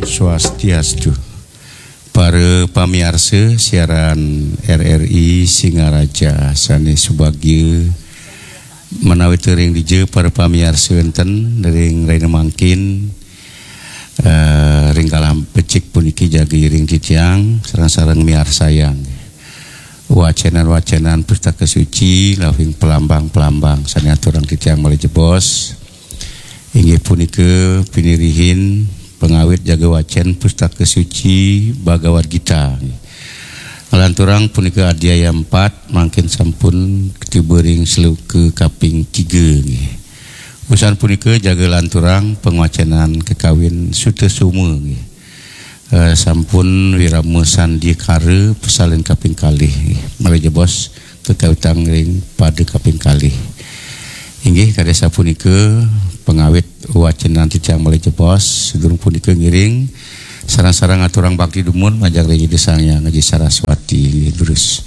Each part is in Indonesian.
Swastiastu. Para pamirsa siaran RRI Singaraja sanes subagya menawi teuring dijeu para pamirsa enten ring raina mangkin ring kalah becik puniki jaga ring titiang sareng-sareng miar sayang wacenan-wacenan pustaka suci lawing pelambang-pelambang sanes aturang titiang malih jebos inggih punika pinirihin pengawit jaga wacen pustaka suci Bhagavad Gita. Lanturang punika adiaya 4 mangkin sampun ketibering seluk kaping 3. Usan punika jaga lanturang pengawacenan kekawin Sutta Suma. Sampun wirama sandikara pesalin kaping kalih. Malih jebos kekawitang ring pada kaping kalih. Inggih kadesa punika pengawit wacenan titiang malih jebos sedurung punika ngiring sarang-sarang aturang bakti dumun majak regi desangnya ngaji Saraswati terus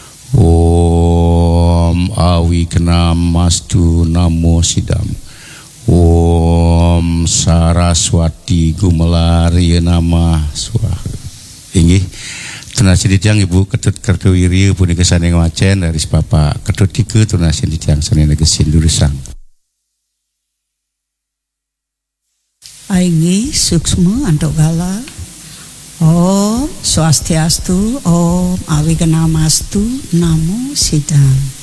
Om Awi Kenamastu Namo Sidam Om Saraswati Gumelari Nama Swaha. Inggih tunasi titiang Ibu Ketut Kertowiri punika saneng wacen dari Bapak Ketut Tike tunasi titiang saneng negesin durusang. Aigi suksma antuk gala Om Swastiastu Om Awiganamastu Namo Sidam.